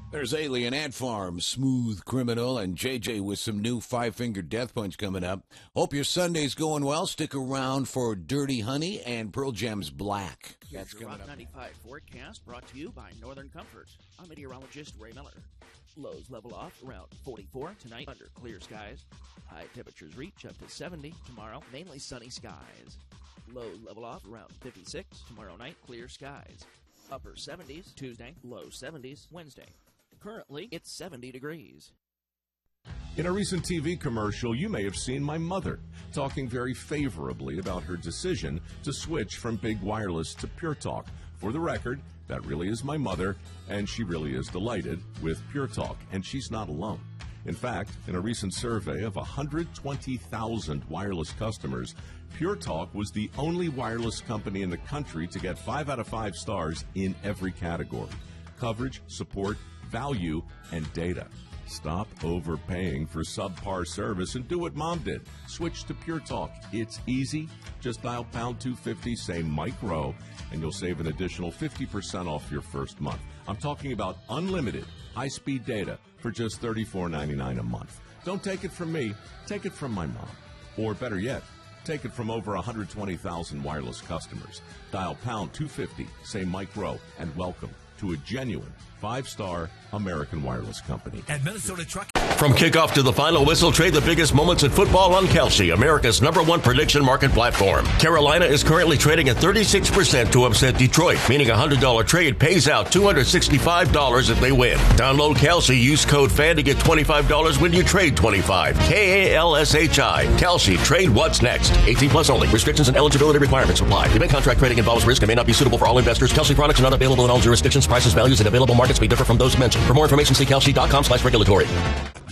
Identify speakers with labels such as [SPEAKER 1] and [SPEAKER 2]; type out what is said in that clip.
[SPEAKER 1] There's Alien Ant Farm, Smooth Criminal, and JJ with some new Five-Finger Death Punch coming up. Hope your Sunday's going well. Stick around for Dirty Honey and Pearl Jam's Black.
[SPEAKER 2] That's coming up. 95 forecast brought to you by Northern Comfort. I'm meteorologist Ray Miller. Lows level off around 44 tonight under clear skies. High temperatures reach up to 70 tomorrow, mainly sunny skies. Lows level off around 56 tomorrow night, clear skies. Upper 70s Tuesday, low 70s Wednesday. Currently, it's 70 degrees.
[SPEAKER 3] In a recent TV commercial, you may have seen my mother talking very favorably about her decision to switch from Big Wireless to Pure Talk. For the record, that really is my mother, and she really is delighted with Pure Talk, and she's not alone. In fact, in a recent survey of 120,000 wireless customers, Pure Talk was the only wireless company in the country to get 5 out of 5 stars in every category: coverage, support, value, and data. Stop overpaying for subpar service and do what Mom did. Switch to Pure Talk. It's easy. Just dial pound 250, say Mike Rowe, and you'll save an additional 50% off your first month. I'm talking about unlimited high-speed data for just $34.99 a month. Don't take it from me. Take it from my mom. Or better yet, take it from over 120,000 wireless customers. Dial pound 250, say Mike Rowe, and welcome to a genuine 5-star American wireless company.
[SPEAKER 4] At Minnesota Truck.
[SPEAKER 5] From kickoff to the final whistle, trade the biggest moments in football on Kalshi, America's #1 prediction market platform. Carolina is currently trading at 36% to upset Detroit, meaning a $100 trade pays out $265 if they win. Download Kalshi, use code FAN to get $25 when you trade $25. KALSHI. Kalshi, trade what's next. 18 plus only. Restrictions and eligibility requirements apply. Event contract trading involves risk and may not be suitable for all investors. Kalshi products are not available in all jurisdictions. Prices, values, and available markets may differ from those mentioned. For more information, see kalshi.com/regulatory.